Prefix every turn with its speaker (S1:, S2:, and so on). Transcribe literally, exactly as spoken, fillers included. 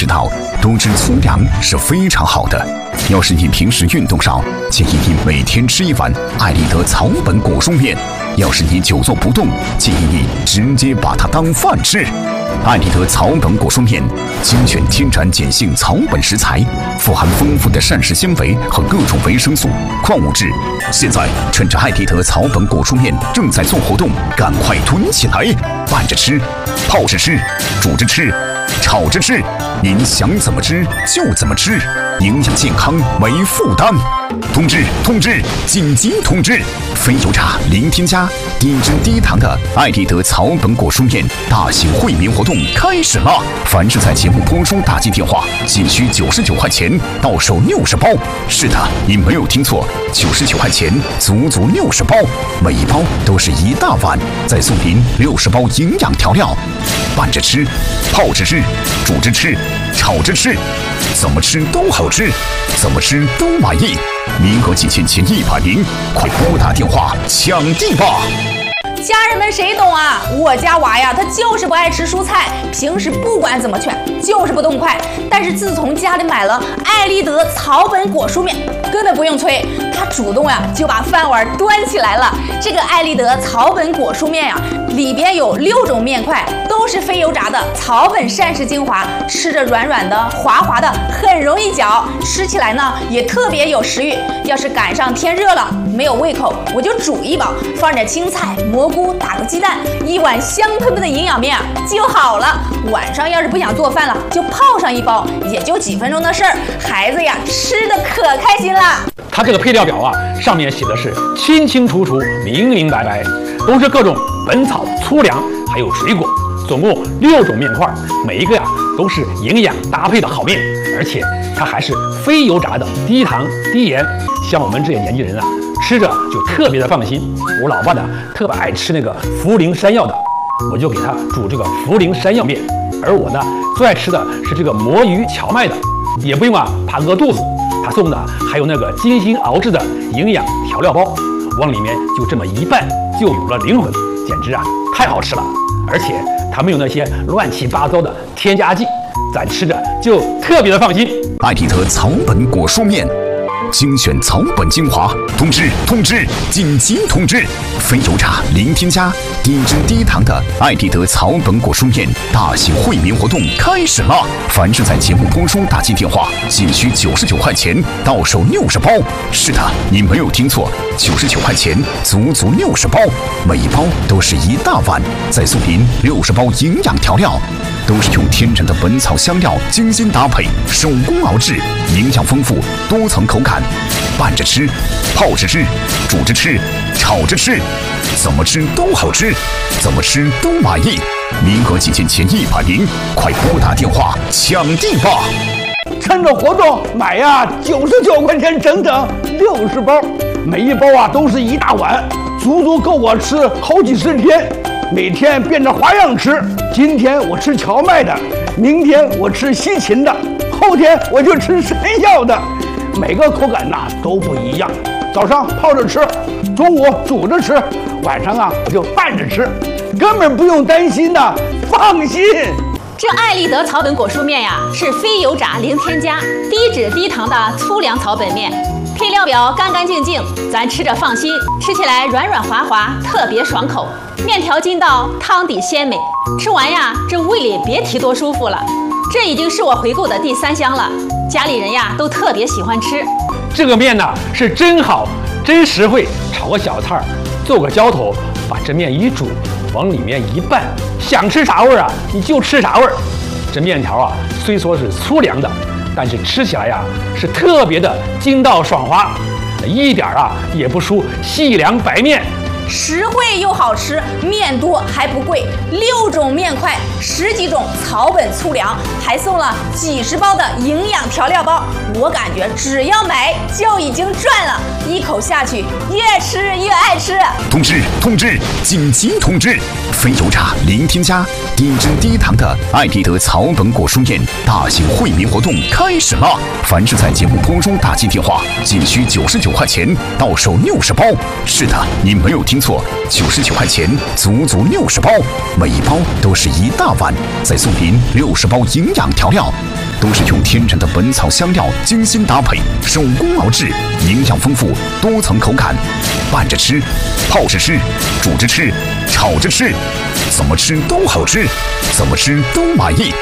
S1: 知道，多吃粗粮是非常好的。要是你平时运动少，建议你每天吃一碗艾立德草本果蔬面；要是你久坐不动，建议你直接把它当饭吃。艾立德草本果蔬面精选天然碱性草本食材，富含丰富的膳食纤维和各种维生素、矿物质。现在趁着艾立德草本果蔬面正在做活动，赶快囤起来！拌着吃，泡着吃，煮着吃，炒着吃，您想怎么吃就怎么吃，营养健康没负担。通知通知，紧急通知！非油炸、零添加、低脂低糖的艾立德草本果蔬面大型惠民活动开始了！凡是在节目播出打进电话，仅需九十九块钱，到手六十包。是的，你没有听错，九十九块钱，足足六十包，每一包都是一大碗，再送您六十包营养调料，拌着吃，泡着吃，煮着吃，炒着吃，怎么吃都好吃，怎么吃都满意。名额仅限前一百名，快拨打电话抢地吧！
S2: 家人们谁懂啊？我家娃呀，他就是不爱吃蔬菜，平时不管怎么劝，就是不动筷。但是自从家里买了艾立德草本果蔬面，根本不用催，他主动呀就把饭碗端起来了。这个艾立德草本果蔬面呀，里边有六种面块，都是非油炸的草本膳食精华，吃着软软的、滑滑的，很容易嚼，吃起来呢也特别有食欲。要是赶上天热了，没有胃口，我就煮一包，放点青菜、蘑菇，打个鸡蛋，一碗香喷喷的营养面啊就好了。晚上要是不想做饭了，就泡上一包，也就几分钟的事儿，孩子呀吃的可开心了。
S3: 它这个配料表啊，上面写的是清清楚楚、明明白白，都是各种本草、粗粮，还有水果，总共六种面块，每一个呀都是营养搭配的好面，而且它还是非油炸的，低糖低盐。像我们这些年纪人啊，吃着就特别的放心。我老爸呢特别爱吃那个茯苓山药的，我就给他煮这个茯苓山药面。而我呢最爱吃的是这个魔芋荞麦的，也不用啊怕饿肚子。他送的还有那个精心熬制的营养调料包，往里面就这么一拌，就有了灵魂，简直啊太好吃了！而且它没有那些乱七八糟的添加剂，咱吃着就特别的放心。
S1: 艾立德草本果蔬面。精选草本精华，通知通知，紧急通知！非油炸、零添加、低脂低糖的艾立德草本果蔬面大型惠民活动开始了！凡是在节目播出打进电话，仅需九十九块钱，到手六十包。是的，你没有听错，九十九块钱，足足六十包，每一包都是一大碗，再送您六十包营养调料。都是用天然的本草香料精心搭配，手工熬制，营养丰富，多层口感。拌着吃，泡着吃，煮着吃，炒着吃，怎么吃都好吃，怎么吃都满意。名额仅限前一百名，快拨打电话抢地吧！
S4: 趁着活动买呀，九十九块钱整整六十包，每一包啊都是一大碗，足足够我吃好几十天。每天变着花样吃，今天我吃荞麦的，明天我吃西芹的，后天我就吃山药的，每个口感呐都不一样。早上泡着吃，中午煮着吃，晚上啊我就拌着吃，根本不用担心呐，放心。
S5: 这艾立德草本果蔬面呀，是非油炸、零添加、低脂低糖的粗粮草本面，配料表干干净净，咱吃着放心，吃起来软软滑滑，特别爽口。面条筋道，汤底鲜美，吃完呀，这胃里别提多舒服了。这已经是我回购的第三箱了，家里人呀都特别喜欢吃。
S3: 这个面呢是真好，真实惠，炒个小菜儿，做个浇头，把这面一煮，往里面一拌，想吃啥味儿啊你就吃啥味儿。这面条啊虽说是粗粮的，但是吃起来呀是特别的筋道爽滑，一点啊也不输细粮白面。
S2: 实惠又好吃，面多还不贵，六种面块，十几种草本粗粮，还送了几十包的营养调料包。我感觉只要买就已经赚了，一口下去越吃越爱吃。
S1: 通知通知，紧急通知！非油炸、零添加、低脂低糖的艾立德草本果蔬面大型惠民活动开始了！凡是在节目播出打进电话，仅需九十九块钱，到手六十包。是的，你没有听错，九十九块钱，足足六十包，每一包都是一大碗，再送您六十包营养调料，都是用天然的本草香料精心搭配，手工熬制，营养丰富，多层口感，拌着吃，泡着吃，煮着吃，炒着吃，怎么吃都好吃，怎么吃都满意。